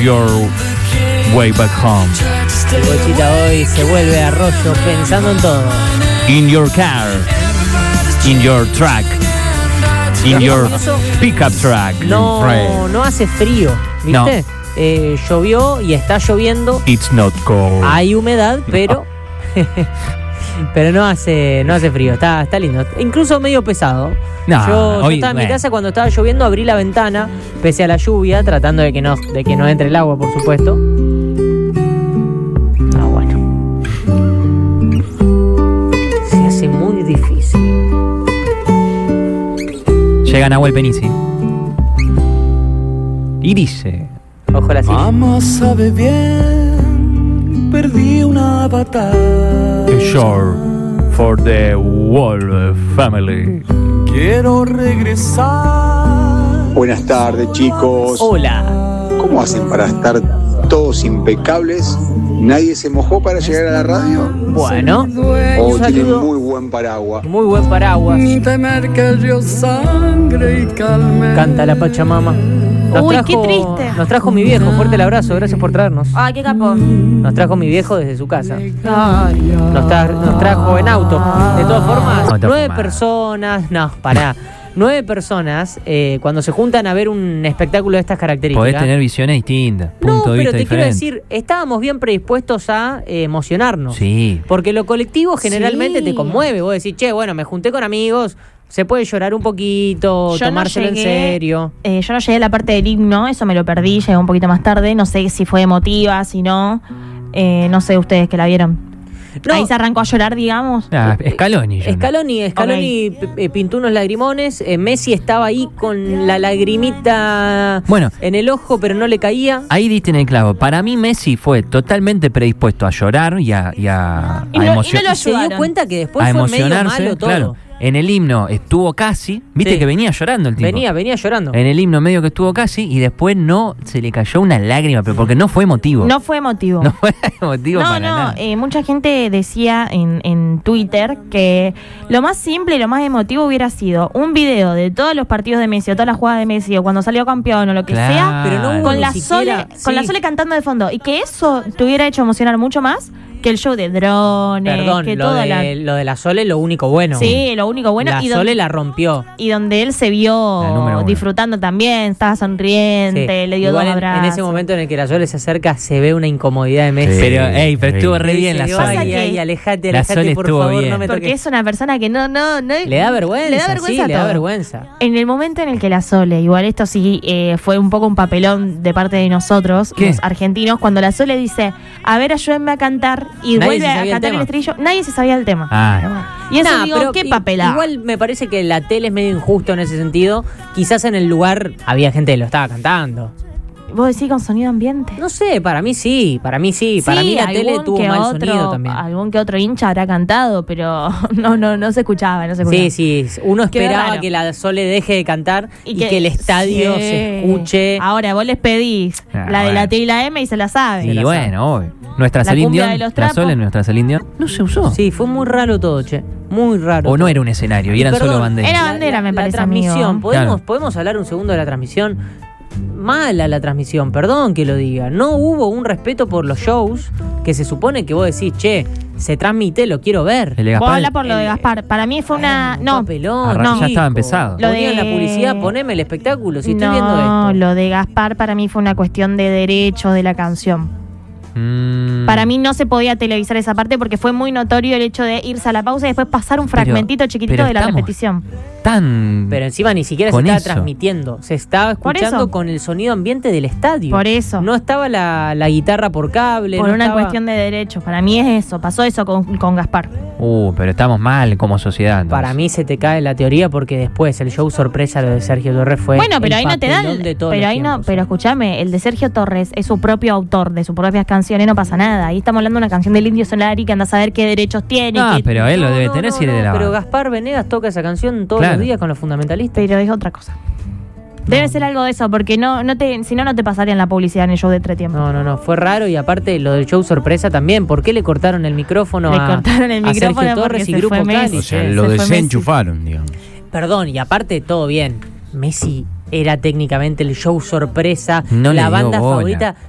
your way back home. El Bochita hoy se vuelve a rollo pensando en todo. In your car, in your truck, in your pickup truck. No hace frío, ¿viste? Llovió y está lloviendo. It's not cold. Hay humedad, pero pero no hace frío. Está lindo. Incluso medio pesado. No, yo estaba en mi casa cuando estaba lloviendo, abrí la ventana, pese a la lluvia, tratando de que no entre el agua, por supuesto. Ah, bueno. Se hace muy difícil. Llega Nahuel Penisi y dice: Ojo la silla. Mamá sabe bien, perdí una batalla. A short for the whole family. Quiero regresar. Buenas tardes, chicos. Hola. ¿Cómo hacen para estar todos impecables? ¿Nadie se mojó para llegar a la radio? Bueno, ¿O tienen saludo. muy buen paraguas? Muy buen paraguas. Ni temer que el río sangre y calme. Canta la Pachamama. Uy, qué triste. Nos trajo mi viejo. Fuerte el abrazo. Gracias por traernos. Ay, qué capo. Nos trajo mi viejo desde su casa. Nos trajo en auto. De todas formas, No te 9 fumas. personas. No, pará. 9 personas, cuando se juntan a ver un espectáculo de estas características. Podés tener visiones distintas, No, punto de pero vista te quiero diferente. decir, estábamos bien predispuestos a emocionarnos. Sí. Porque lo colectivo generalmente Sí. te conmueve. Vos decís, che, bueno, me junté con amigos, se puede llorar un poquito, Yo no tomárselo en llegué, serio. Yo no llegué a la parte del himno, eso me lo perdí, llegué un poquito más tarde. No sé si fue emotiva, si no. No sé ustedes que la vieron. No. Ahí se arrancó a llorar, digamos. Scaloni. yo no. Scaloni pintó unos lagrimones. Messi estaba ahí con la lagrimita Bueno. en el ojo, pero no le caía. Ahí diste en el clavo. Para mí Messi fue totalmente predispuesto a llorar y a Y no lo emocionarse. Se dio ayudaron. cuenta que después A fue medio emocionarse, malo todo. claro. En el himno estuvo casi, viste Sí. que venía llorando el tipo. Venía llorando. En el himno medio que estuvo casi y después no se le cayó una lágrima, pero porque no fue emotivo. No fue emotivo. No fue emotivo para nada. Mucha gente decía en Twitter que lo más simple y lo más emotivo hubiera sido un video de todos los partidos de Messi o todas las jugadas de Messi o cuando salió campeón o lo que Claro. sea, Pero no hubo con ni la siquiera- Sole, con la sí. Sole cantando de fondo y que eso te hubiera hecho emocionar mucho más que el show de drones, Perdón, que lo toda lo de la Sole es lo único bueno. Sí, lo único bueno. La y Sole la rompió. y donde él se La número vio uno. disfrutando también, estaba sonriente, Sí. le dio Igual dos abrazos. en ese momento en el que la Sole se acerca, se ve una incomodidad de Messi. Sí. Pero estuvo re Dice, bien la "Ay, Sole. ay, alejate, La Sole por estuvo favor, bien. no me Porque toques". es una persona que no Le da vergüenza, le da vergüenza sí, le da todo. vergüenza. En el momento en el que la Sole, igual esto sí fue un poco un papelón de parte de nosotros, ¿Qué? los argentinos, cuando la Sole dice, a ver, ayúdenme a cantar, y Nadie vuelve se a sabía el cantar el tema. estribillo, nadie se sabía el tema. Ah, Y eso Nah, digo, pero qué papelada. Igual me parece que la tele es medio injusto en ese sentido. Quizás en el lugar había gente que lo estaba cantando. ¿Vos decís con sonido ambiente? No sé, para mí sí. Para mí la tele algún tuvo que mal otro- sonido también. Algún que otro hincha habrá cantado, pero no se escuchaba, Sí, uno Qué esperaba raro. que la Sole deje de cantar y que el estadio sí. se escuche. Ahora, vos les pedís Ah, la de bueno. la T y la M y se la saben. y bueno, obvio. Nuestra La Celine cumbia Dion, de los la trapos. Sole, nuestra Celine Dion, no se usó. Sí, fue muy raro todo, che. Muy raro. O no todo. era un escenario y eran Perdón, solo banderas. Era bandera, me parece, La transmisión, amigo. Claro. ¿podemos hablar un segundo de la transmisión? Mala la transmisión, perdón que lo diga. No hubo un respeto por los shows que se supone que vos decís, che, se transmite, lo quiero ver. El de Vos Gaspar, habla por lo de Gaspar. Para mí fue una... Un No, papelón, ya chico. estaba empezado. Lo Ponían de- la publicidad, poneme el espectáculo, si estoy no, viendo esto. lo de Gaspar para mí fue una cuestión de derechos de la canción. Para mí no se podía televisar esa parte porque fue muy notorio el hecho de irse a la pausa y después pasar un fragmentito chiquitito pero de la estamos repetición. Tan... Pero encima ni siquiera se Con estaba eso. transmitiendo. Se estaba Por escuchando eso. con el sonido ambiente del estadio. Por eso. No estaba la guitarra por cable. Por no una estaba- cuestión de derechos. Para mí es eso. Pasó eso con Gaspar. pero estamos mal como sociedad. entonces. Para mí se te cae la teoría porque después el show sorpresa lo de Sergio Torres fue Bueno, pero el ahí no te dan. papelón de todos Pero los ahí no. tiempos. Pero escúchame, el de Sergio Torres es su propio autor de sus propias canciones, no pasa nada. Ahí estamos hablando de una canción del Indio Solari que anda a saber qué derechos tiene. No, qué- pero él lo debe tener si es de la Pero banda. Gaspar Venegas toca esa canción todos Claro. los días con los fundamentalistas. Pero es otra cosa. Debe ser algo de eso, porque si no te pasarían la publicidad en el show de Tres Tiempos. No, fue raro y aparte lo del show sorpresa también. ¿Por qué le cortaron el micrófono Le a cortaron el a Sergio micrófono Torres porque y se Grupo fue Messi. Cali? O sea, Se lo fue Messi. desenchufaron, digamos. Perdón, y aparte todo bien. Messi era técnicamente el show sorpresa, No le la dio banda bola. favorita.